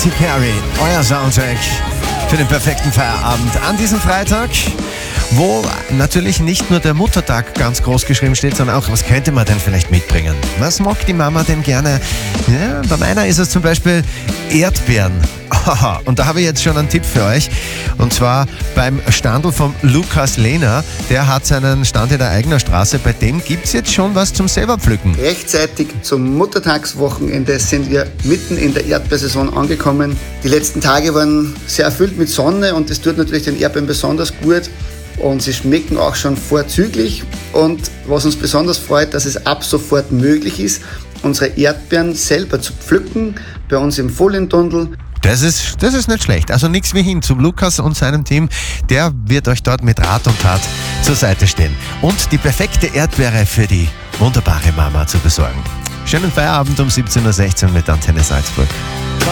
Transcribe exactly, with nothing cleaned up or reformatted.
Katy Perry, euer Soundtrack für den perfekten Feierabend an diesem Freitag, wo natürlich nicht nur der Muttertag ganz groß geschrieben steht, sondern auch, was könnte man denn vielleicht mitbringen? Was mag die Mama denn gerne? Ja, bei meiner ist es zum Beispiel Erdbeeren. Und da habe ich jetzt schon einen Tipp für euch. Und zwar beim Standl vom Lukas Lehner. Der hat seinen Stand in der Eigener Straße. Bei dem gibt es jetzt schon was zum selber pflücken. Rechtzeitig zum Muttertagswochenende sind wir mitten in der Erdbeersaison angekommen. Die letzten Tage waren sehr erfüllt mit Sonne und das tut natürlich den Erdbeeren besonders gut. Und sie schmecken auch schon vorzüglich. Und was uns besonders freut, dass es ab sofort möglich ist, unsere Erdbeeren selber zu pflücken bei uns im Folientundel. Das ist, das ist nicht schlecht. Also nichts wie hin zum Lukas und seinem Team. Der wird euch dort mit Rat und Tat zur Seite stehen. Und die perfekte Erdbeere für die wunderbare Mama zu besorgen. Schönen Feierabend um siebzehn Uhr sechzehn mit Antenne Salzburg.